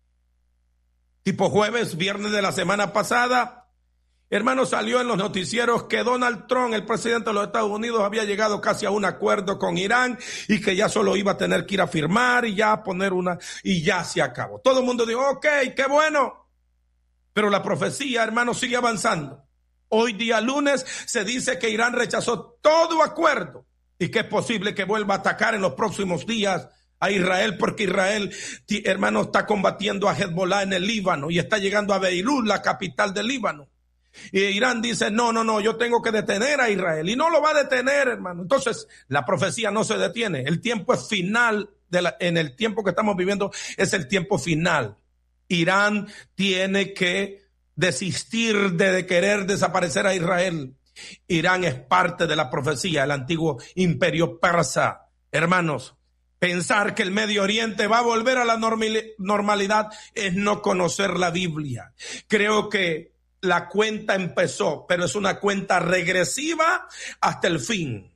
Tipo jueves, viernes de la semana pasada, hermano, salió en los noticieros que Donald Trump, el presidente de los Estados Unidos, había llegado casi a un acuerdo con Irán y que ya solo iba a tener que ir a firmar y ya poner y ya se acabó. Todo el mundo dijo, ok, qué bueno. Pero la profecía, hermano, sigue avanzando. Hoy día lunes se dice que Irán rechazó todo acuerdo y que es posible que vuelva a atacar en los próximos días a Israel, porque Israel, hermano, está combatiendo a Hezbollah en el Líbano y está llegando a Beirut, la capital del Líbano. Y Irán dice, no, yo tengo que detener a Israel. Y no lo va a detener, hermano. Entonces, la profecía no se detiene. El tiempo es final. En el tiempo que estamos viviendo es el tiempo final. Irán tiene que desistir de querer desaparecer a Israel. Irán es parte de la profecía, el antiguo imperio persa. Hermanos, pensar que el Medio Oriente va a volver a la normalidad es no conocer la Biblia. Creo que la cuenta empezó, pero es una cuenta regresiva hasta el fin.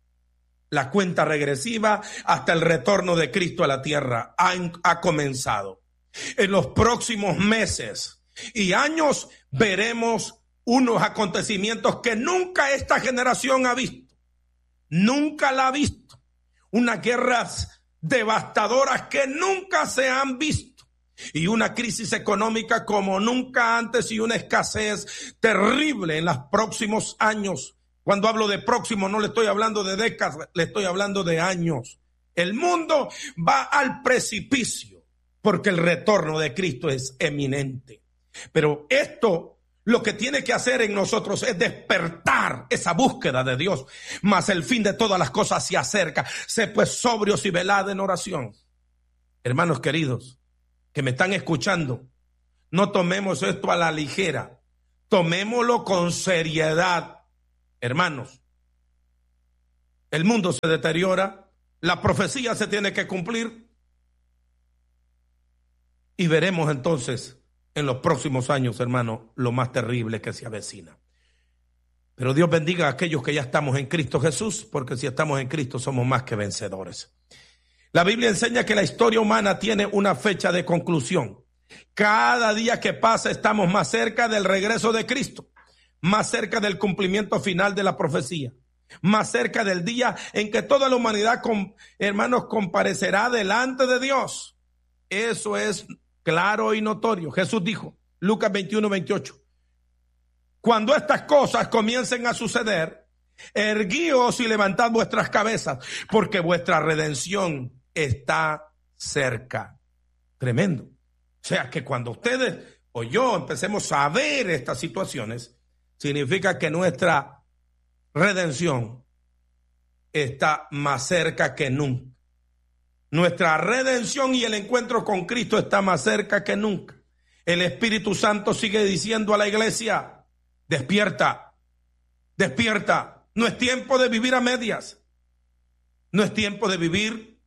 La cuenta regresiva hasta el retorno de Cristo a la tierra ha comenzado. En los próximos meses y años veremos unos acontecimientos que nunca esta generación ha visto. Nunca la ha visto. Unas guerras devastadoras que nunca se han visto. Y una crisis económica como nunca antes y una escasez terrible en los próximos años. Cuando hablo de próximo no le estoy hablando de décadas, le estoy hablando de años. El mundo va al precipicio porque el retorno de Cristo es eminente. Pero esto lo que tiene que hacer en nosotros es despertar esa búsqueda de Dios. Mas el fin de todas las cosas se acerca. Sé pues sobrios y velad en oración. Hermanos queridos, que me están escuchando, no tomemos esto a la ligera, tomémoslo con seriedad, hermanos. El mundo se deteriora, la profecía se tiene que cumplir y veremos entonces en los próximos años, hermano, lo más terrible que se avecina. Pero Dios bendiga a aquellos que ya estamos en Cristo Jesús, porque si estamos en Cristo somos más que vencedores. La Biblia enseña que la historia humana tiene una fecha de conclusión. Cada día que pasa estamos más cerca del regreso de Cristo, más cerca del cumplimiento final de la profecía, más cerca del día en que toda la humanidad, hermanos, comparecerá delante de Dios. Eso es claro y notorio. Jesús dijo, Lucas 21:28, cuando estas cosas comiencen a suceder, erguíos y levantad vuestras cabezas, porque vuestra redención está cerca. Tremendo. O sea que cuando ustedes o yo empecemos a ver estas situaciones, significa que nuestra redención está más cerca que nunca. Nuestra redención y el encuentro con Cristo está más cerca que nunca. El Espíritu Santo sigue diciendo a la iglesia, despierta, despierta. No es tiempo de vivir a medias. No es tiempo de vivir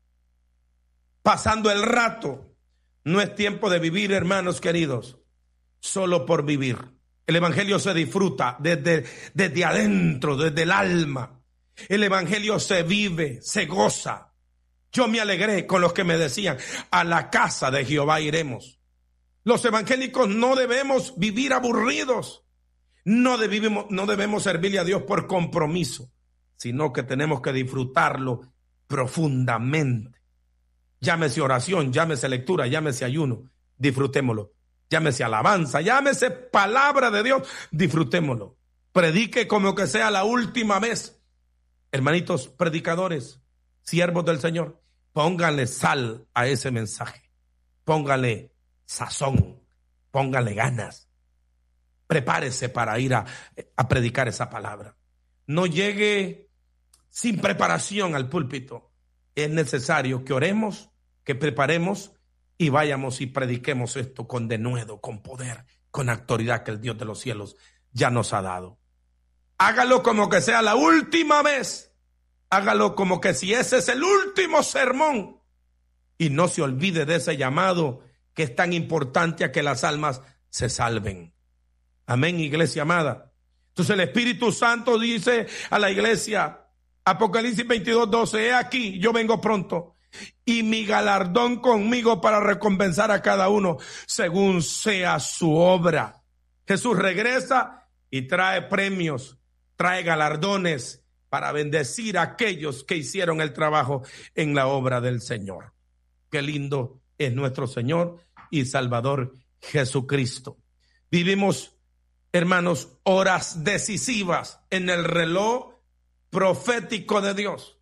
pasando el rato. No es tiempo de vivir, hermanos queridos, solo por vivir. El evangelio se disfruta desde adentro, desde el alma. El evangelio se vive, se goza. Yo me alegré con los que me decían, a la casa de Jehová iremos. Los evangélicos no debemos vivir aburridos. No debemos servirle a Dios por compromiso, sino que tenemos que disfrutarlo profundamente. Llámese oración, llámese lectura, llámese ayuno, disfrutémoslo. Llámese alabanza, llámese palabra de Dios, disfrutémoslo. Predique como que sea la última vez. Hermanitos predicadores, siervos del Señor, pónganle sal a ese mensaje. Pónganle sazón, pónganle ganas. Prepárese para ir a predicar esa palabra. No llegue sin preparación al púlpito. Es necesario que oremos, que preparemos y vayamos y prediquemos esto con denuedo, con poder, con autoridad que el Dios de los cielos ya nos ha dado. Hágalo como que sea la última vez Hágalo como que si ese es el último sermón. Y no se olvide de ese llamado que es tan importante a que las almas se salven. Amén, iglesia amada. Entonces el Espíritu Santo dice a la iglesia, Apocalipsis 22:12, he aquí, yo vengo pronto, y mi galardón conmigo para recompensar a cada uno según sea su obra. Jesús regresa y trae premios, trae galardones para bendecir a aquellos que hicieron el trabajo en la obra del Señor. Qué lindo es nuestro Señor y Salvador Jesucristo. Vivimos, hermanos, horas decisivas en el reloj profético de Dios.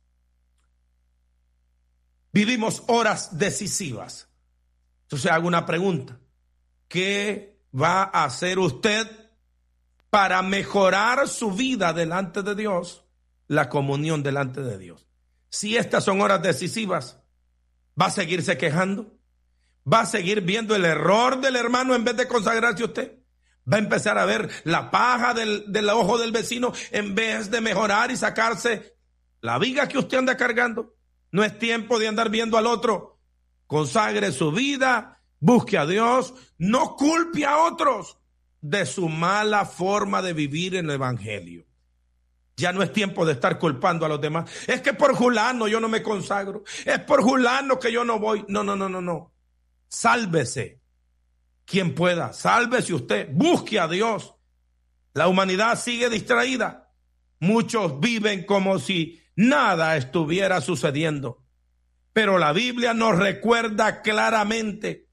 Vivimos horas decisivas. Entonces hago una pregunta. ¿Qué va a hacer usted para mejorar su vida delante de Dios? La comunión delante de Dios. Si estas son horas decisivas, ¿va a seguirse quejando? ¿Va a seguir viendo el error del hermano en vez de consagrarse usted? ¿Va a empezar a ver la paja del ojo del vecino en vez de mejorar y sacarse la viga que usted anda cargando? No es tiempo de andar viendo al otro. Consagre su vida, busque a Dios, no culpe a otros de su mala forma de vivir en el evangelio. Ya no es tiempo de estar culpando a los demás. Es que por fulano yo no me consagro. Es por fulano que yo no voy. No. Sálvese. Quien pueda, sálvese usted. Busque a Dios. La humanidad sigue distraída. Muchos viven como si nada estuviera sucediendo. Pero la Biblia nos recuerda claramente.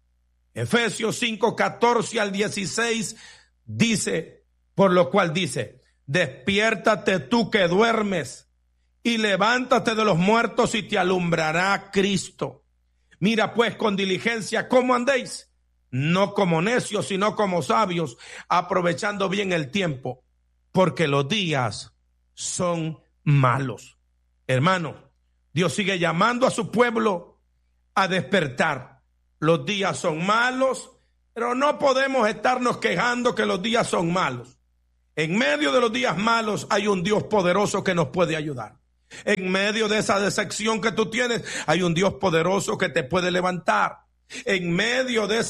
Efesios 5:14 al 16 dice, por lo cual dice, despiértate tú que duermes y levántate de los muertos y te alumbrará Cristo. Mira pues con diligencia cómo andéis, no como necios, sino como sabios, aprovechando bien el tiempo, porque los días son malos. Hermano, Dios sigue llamando a su pueblo a despertar. Los días son malos, pero no podemos estarnos quejando que los días son malos. En medio de los días malos hay un Dios poderoso que nos puede ayudar. En medio de esa decepción que tú tienes, hay un Dios poderoso que te puede levantar. En medio de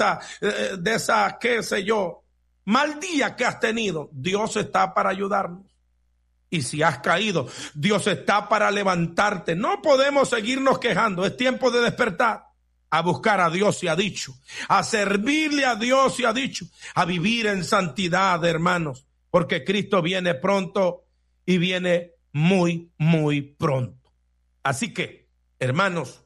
esa, qué sé yo, mal día que has tenido, Dios está para ayudarnos. Y si has caído, Dios está para levantarte. No podemos seguirnos quejando. Es tiempo de despertar, a buscar a Dios, se ha dicho, a servirle a Dios, se ha dicho, a vivir en santidad, hermanos, porque Cristo viene pronto y viene muy, muy pronto. Así que, hermanos,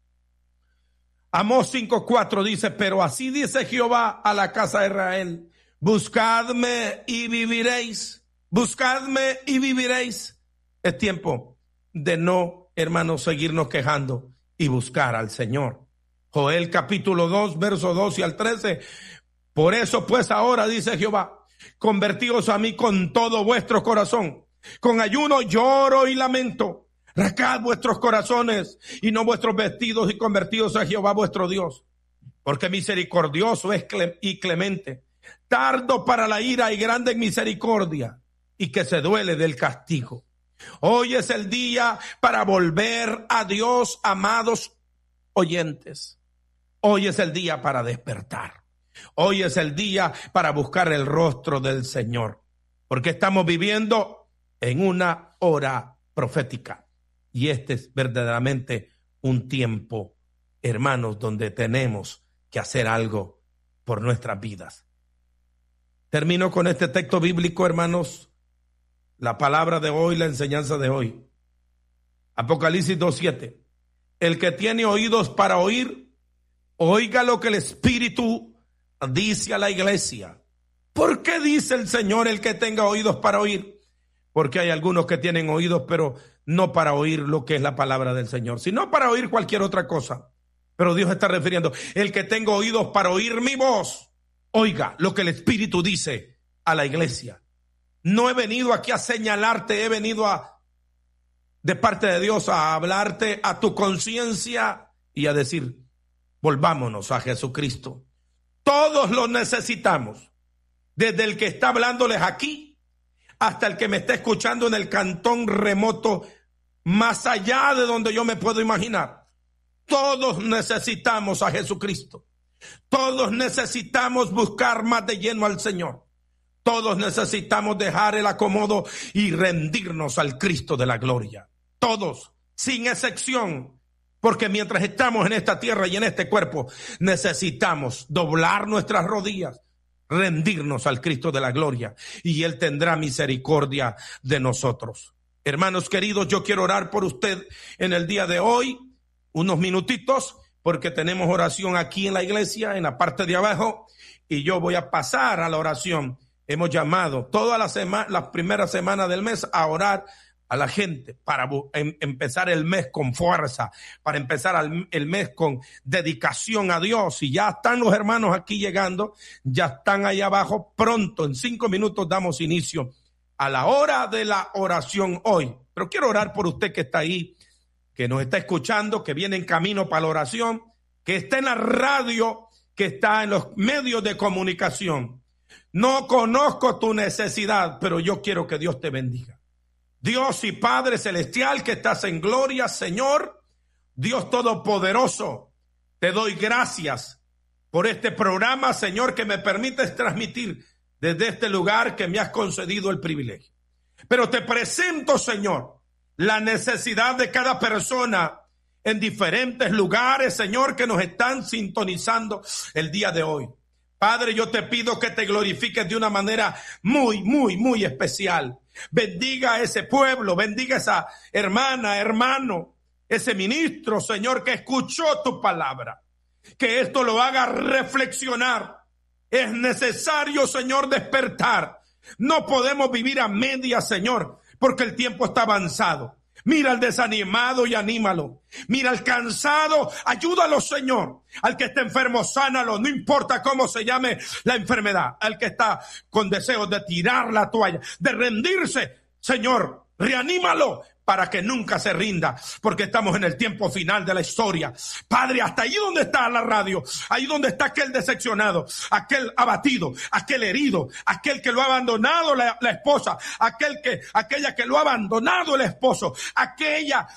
Amós 5:4 dice, pero así dice Jehová a la casa de Israel, buscadme y viviréis, buscadme y viviréis. Es tiempo de no, hermanos, seguirnos quejando y buscar al Señor. Joel capítulo 2, verso 12 al 13, por eso pues ahora, dice Jehová, convertíos a mí con todo vuestro corazón, con ayuno, lloro y lamento. Rascad vuestros corazones y no vuestros vestidos y convertíos a Jehová vuestro Dios. Porque misericordioso es y clemente, tardo para la ira y grande en misericordia, y que se duele del castigo. Hoy es el día para volver a Dios, amados oyentes. Hoy es el día para despertar. Hoy es el día para buscar el rostro del Señor, porque estamos viviendo en una hora profética. Y este es verdaderamente un tiempo, hermanos, donde tenemos que hacer algo por nuestras vidas. Termino con este texto bíblico, hermanos, la palabra de hoy, la enseñanza de hoy. Apocalipsis 2:7. El que tiene oídos para oír, oiga lo que el Espíritu dice a la iglesia. ¿Por qué dice el Señor el que tenga oídos para oír? Porque hay algunos que tienen oídos, pero no para oír lo que es la palabra del Señor, sino para oír cualquier otra cosa. Pero Dios está refiriendo, el que tenga oídos para oír mi voz, oiga lo que el Espíritu dice a la iglesia. No he venido aquí a señalarte, he venido de parte de Dios a hablarte a tu conciencia y a decir, volvámonos a Jesucristo. Todos lo necesitamos, desde el que está hablándoles aquí hasta el que me está escuchando en el cantón remoto más allá de donde yo me puedo imaginar. Todos necesitamos a Jesucristo. Todos necesitamos buscar más de lleno al Señor. Todos necesitamos dejar el acomodo y rendirnos al Cristo de la gloria. Todos, sin excepción, porque mientras estamos en esta tierra y en este cuerpo, necesitamos doblar nuestras rodillas, rendirnos al Cristo de la gloria, y Él tendrá misericordia de nosotros. Hermanos queridos, yo quiero orar por usted en el día de hoy, unos minutitos, porque tenemos oración aquí en la iglesia, en la parte de abajo, y yo voy a pasar a la oración. Hemos llamado toda la primera semana del mes a orar a la gente para empezar el mes con fuerza, para empezar el mes con dedicación a Dios. Y ya están los hermanos aquí llegando, ya están ahí abajo. Pronto, en 5 minutos, damos inicio a la hora de la oración hoy. Pero quiero orar por usted que está ahí, que nos está escuchando, que viene en camino para la oración, que está en la radio, que está en los medios de comunicación. No conozco tu necesidad, pero yo quiero que Dios te bendiga. Dios y Padre Celestial, que estás en gloria, Señor, Dios Todopoderoso, te doy gracias por este programa, Señor, que me permites transmitir desde este lugar que me has concedido el privilegio. Pero te presento, Señor, la necesidad de cada persona en diferentes lugares, Señor, que nos están sintonizando el día de hoy. Padre, yo te pido que te glorifiques de una manera muy especial. Bendiga a ese pueblo, bendiga a esa hermana, hermano, ese ministro, Señor, que escuchó tu palabra. Que esto lo haga reflexionar. Es necesario, Señor, despertar. No podemos vivir a medias, Señor, porque el tiempo está avanzado. Mira al desanimado y anímalo. Mira al cansado, ayúdalo, Señor. Al que está enfermo, sánalo, no importa cómo se llame la enfermedad. Al que está con deseos de tirar la toalla, de rendirse, Señor, reanímalo para que nunca se rinda, porque estamos en el tiempo final de la historia. Padre, hasta ahí donde está la radio, ahí donde está aquel decepcionado, aquel abatido, aquel herido, aquel que lo ha abandonado la esposa, aquella que lo ha abandonado el esposo, aquella